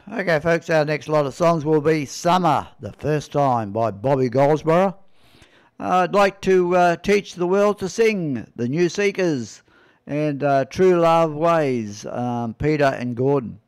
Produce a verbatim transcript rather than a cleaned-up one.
Okay, folks, our next lot of songs will be Summer, the First Time by Bobby Goldsboro. Uh, I'd like to uh, teach the world to sing, The New Seekers, and uh, True Love Ways, um, Peter and Gordon.